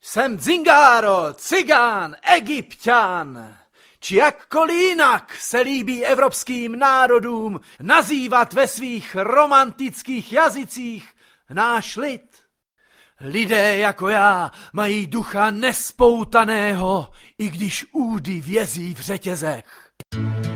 Jsem Zingaro, Cigán, Egypťan. Či jakkoliv jinak se líbí evropským národům nazývat ve svých romantických jazycích náš lid. Lidé jako já mají ducha nespoutaného, i když údy vězí v řetězech.